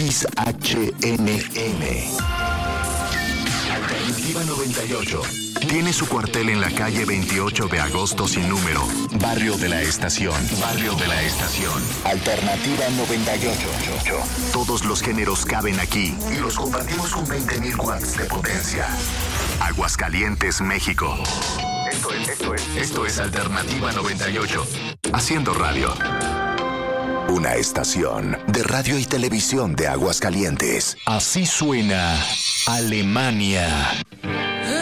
XHNN. Alternativa 98. Tiene su cuartel en la calle 28 de agosto sin número. Barrio de la Estación. Barrio de la Estación. Alternativa 98. Todos los géneros caben aquí y los compartimos con 20.000 watts de potencia. Aguascalientes, México. Esto es Alternativa 98. Haciendo radio. Una estación de radio y televisión de Aguascalientes. Así suena Alemania.